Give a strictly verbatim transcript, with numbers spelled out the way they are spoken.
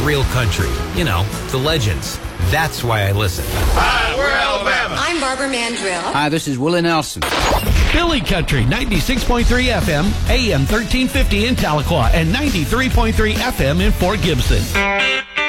real country. You know, the legends. That's why I listen. Hi, we're Alabama. I'm Barbara Mandrill. Hi, this is Willie Nelson. Billy Country, ninety-six point three F M, A M thirteen fifty in Tahlequah, and ninety-three point three F M in Fort Gibson.